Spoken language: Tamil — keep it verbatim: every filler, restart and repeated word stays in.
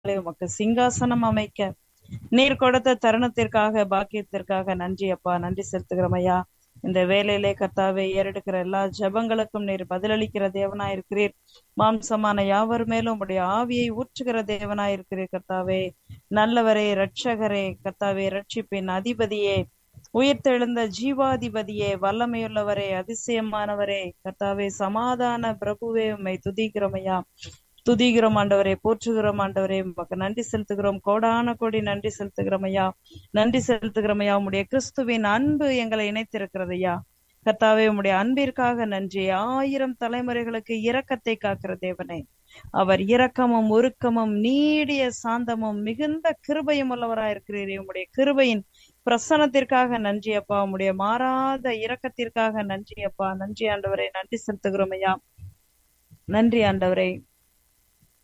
உமக்கு சிங்காசனம் அமைக்க நீர் கொடுத்த தருணத்திற்காக பாக்கியத்திற்காக நன்றி அப்பா. நன்றி செலுத்துகிறோம் ஐயா. இந்த வேலையிலே கர்த்தாவே ஏறெடுக்கிற எல்லா ஜெபங்களுக்கும் நீர் பதிலளிக்கிற தேவனாயிருக்கிறீர். மாம்சமான யாவர் மேலும் உடைய ஆவியை ஊற்றுகிற தேவனாயிருக்கிறீர் கர்த்தாவே. நல்லவரே, இரட்சகரே கர்த்தாவே, ரட்சிப்பின் அதிபதியே, உயிர்த்தெழுந்த ஜீவாதிபதியே, வல்லமையுள்ளவரே, அதிசயமானவரே கர்த்தாவே, சமாதான பிரபுவே, உம்மை துதிக்கிறோம் ஐயா. துதிக்கிறோம் ஆண்டவரே, போற்றுகிறோம் ஆண்டவரே, உமக்கு நன்றி செலுத்துகிறோம். கோடான கோடி நன்றி செலுத்துகிறோம் ஐயா. நன்றி செலுத்துகிறோம் ஐயா. உம்முடைய கிறிஸ்துவின் அன்பு எங்களை இணைத்திருக்கிறது ஐயா. கர்த்தாவே, உம்முடைய அன்பிற்காக நன்றி. ஆயிரம் தலைமுறைகளுக்கு இரக்கத்தை காக்கிற தேவனே, அவர் இரக்கமும் உருக்கமும் நீடிய சாந்தமும் மிகுந்த கிருபையும் உள்ளவராயிருக்கிறீரே. உம்முடைய கிருபையின் பிரசனத்திற்காக நன்றி அப்பா. உம்முடைய மாறாத இரக்கத்திற்காக நன்றி அப்பா. நன்றி ஆண்டவரே, நன்றி செலுத்துகிறோம் ஐயா. நன்றி ஆண்டவரே.